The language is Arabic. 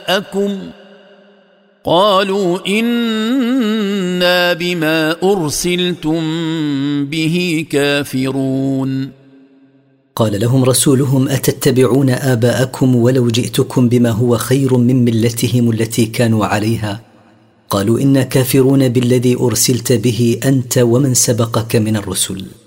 آباءكم قالوا إنا بما أرسلتم به كافرون. قال لهم رسولهم: أتتبعون آباءكم ولو جئتكم بما هو خير من ملتهم التي كانوا عليها؟ قالوا: إنا كافرون بالذي أرسلت به أنت ومن سبقك من الرسل.